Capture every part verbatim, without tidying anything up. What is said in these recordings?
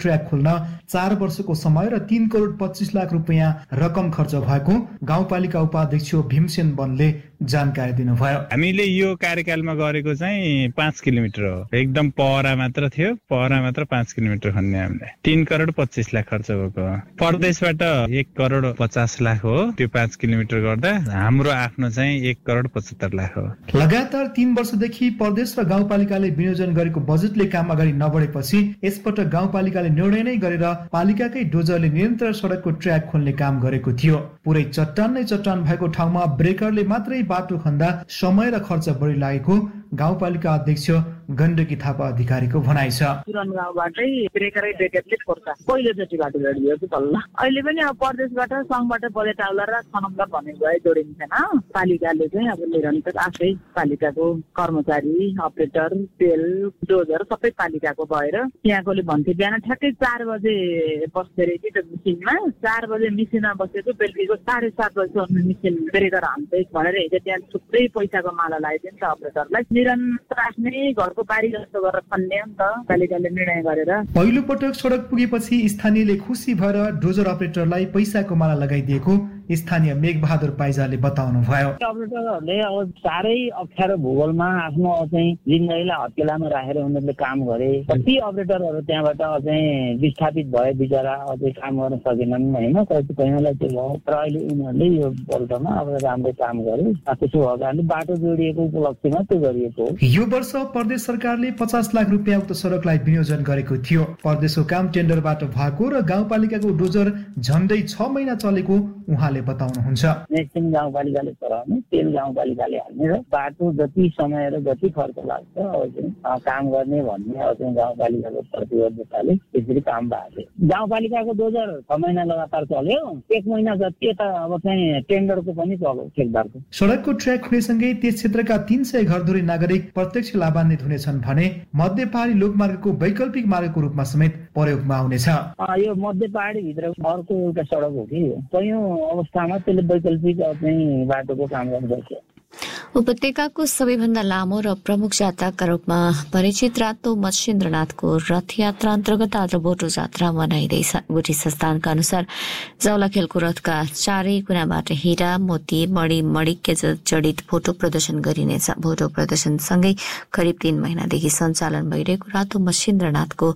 Track खोल्न चार वर्षको समय र तीन करोड पच्चीस लाख रुपियाँ रकम खर्च भएको गाउँपालिका उपाध्यक्ष भीमसेन वनले जानकारी दिनुभयो। हामीले यो कार्यकालमा गरेको चाहिँ पाँच किलोमिटर हो, एकदम पहरा मात्र थियो, पहरा मात्र पाँच किलोमिटर खन्ने हामीले तीन करोड पच्चीस लाख खर्च भएको। प्रदेशबाट एक करोड पचास लाख हो त्यो पाँच किलोमिटर गर्दा, हाम्रो आफ्नो चाहिँ एक करोड पचहत्तर लाख हो। लगातार तीन वर्षदेखि प्रदेश र गाउँपालिकाले विनियोजन गरेको बजेटले काम अगाडि नबढेपछि यसपटक गाउँपालिकाले निर्णय नै गरेर पालिकाकै डोजरले निरन्तर सडकको ट्र्याक खोल्ने काम गरेको थियो। पुरै चट्टान नै चट्टान भएको ठाउँमा ब्रेकरले मात्रै बाटो खन्दा समय र खर्च बढी लागेको गाउँपालिका अध्यक्ष गण्डकी थापा अधिकारीको भनाइ छ। पुरानो गाउँबाटै ब्रेकरै ब्रेकरले फोर्छ पहिलोचोटि बाटो जोडियो कि तल्ल। अहिले पनि अब प्रदेशबाट सङ्घबाट बजेट आउला र खनमला भनेको है जोडिन्छन्। पालिकाले चाहिँ अब निरन्तर आफै पालिकाको कर्मचारी, अपरेटर, तेल, डोजर सबै पालिकाको भएर त्यहाँकोले भन्थे बिहान ठ्याक्कै चार बजे बस्दै रहेछ त्यो मिसिनमा, चार बजे मिसिनमा बसेको बेलुकीको साढे सात बजीसम्म मिसिन ब्रेकर हान्दै भनेर हिजो त्यहाँ थुप्रै पैसाको माला लगाइदियो नि त अपरेटरलाई। निरन्तर आफ्नै घरको बारी जस्तो गरेर खन्ने नि त पालिकाले निर्णय गरेर। पहिलो पटक सडक पुगेपछि स्थानीयले खुसी भएर डोजर अपरेटरलाई पैसाको माला लगाइदिएको स्थानीय मेघबहादुर पाइजाले बताउनु भयो। अपरेटरहरूले अब साह्रै अप्ठ्यारो भूगोलमा आफ्नो चाहिँ जिन्दगीलाई हत्केलामा राखेर उनीहरूले काम गरे। कति अपरेटरहरू त्यहाँबाट चाहिँ विस्थापित भए, बिचरा अझै काम गर्न सकेनन् होइन, कतिपयलाई त्यो भयो। तर अहिले उनीहरूले यो पल्टमा अब राम्रो काम गरे। त्यसो भएको कारणले बाटो जोडिएको उपलब्धिमा त्यो गरिएको हो। यो वर्ष प्रदेश सरकारले पचास लाख रुपियाँ उक्त सडकलाई विनियोजन गरेको थियो। प्रदेशको काम टेन्डरबाट भएको र गाउँपालिकाको डोजर झन्डै छ महिना चलेको उहाँले बताउनुहुन्छ। नेक्सिङ गाउँपालिकाले चलाउने, तेल गाउँपालिकाले हाल्ने र बाटो जति समय र जति खर्च लाग्छ अब काम गर्ने भन्ने अब चाहिँ गाउँपालिकाको प्रतिबद्धताले त्यसरी काम भएको थियो। गाउँपालिकाको डोजर छ महिना लगातार चल्यो, एक महिना जति त अब चाहिँ टेन्डरको पनि चल्यो ठेकदारको। सडकको ट्र्याक खुलेसँगै त्यस क्षेत्रका तीन सय घरधुरी नागरिक प्रत्यक्ष लाभान्वित हुनेछन् भने मध्य पहाडी लोकमार्गको वैकल्पिक मार्गको रूपमा समेत प्रयोगमा आउनेछ। यो मध्य पहाडी भित्र अर्को एउटा सडक हो कि कयौं अवस्थामा त्यसले वैकल्पिक चाहिँ बाटोको काम गर्दछ। उपत्यकाको सबैभन्दा लामो र प्रमुख जात्राका रूपमा परिचित रातो मच्छिन्द्रनाथको रथयात्रा अन्तर्गत आज बोटो जात्रा मनाइँदैछ। गुठी संस्थानका अनुसार जावलाखेलको रथका चारै कुनाबाट हिरा, मोती, मणि, मणिक्य जडित भोटो प्रदर्शन गरिनेछ। भोटो प्रदर्शनसँगै करिब तीन महिनादेखि सञ्चालन भइरहेको रातो मच्छिन्द्रनाथको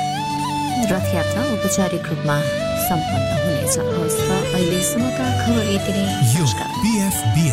रथयात्रा औपचारिक रूपमा सम्पन्न हुनेछ। अहिलेसम्मका खबर यति नै।